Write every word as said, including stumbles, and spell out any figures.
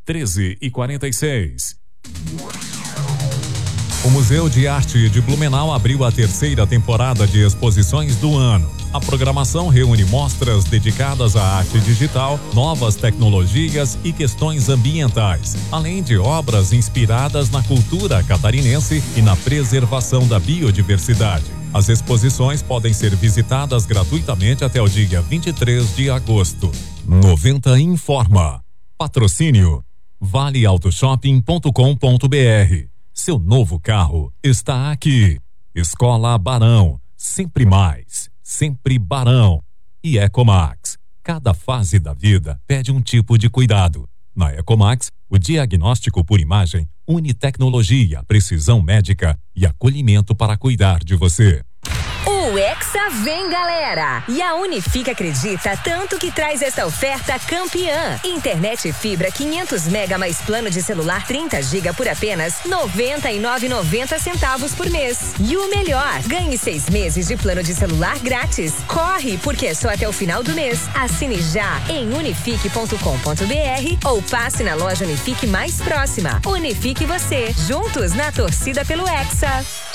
treze e quarenta e seis. O Museu de Arte de Blumenau abriu a terceira temporada de exposições do ano. A programação reúne mostras dedicadas à arte digital, novas tecnologias e questões ambientais, além de obras inspiradas na cultura catarinense e na preservação da biodiversidade. As exposições podem ser visitadas gratuitamente até o dia vinte e três de agosto. noventa informa. Patrocínio vale auto shopping ponto com ponto br. Seu novo carro está aqui. Escola Barão, sempre mais, sempre Barão. E Ecomax, cada fase da vida pede um tipo de cuidado. Na Ecomax, o diagnóstico por imagem une tecnologia, precisão médica e acolhimento para cuidar de você. O Hexa vem, galera! E a Unifique acredita tanto que traz essa oferta campeã. Internet fibra quinhentos mega mais plano de celular trinta giga por apenas noventa e nove reais e noventa centavos por mês. E o melhor, ganhe seis meses de plano de celular grátis. Corre, porque é só até o final do mês. Assine já em unifique ponto com ponto br ou passe na loja Unifique mais próxima. Unifique você, juntos na torcida pelo Hexa.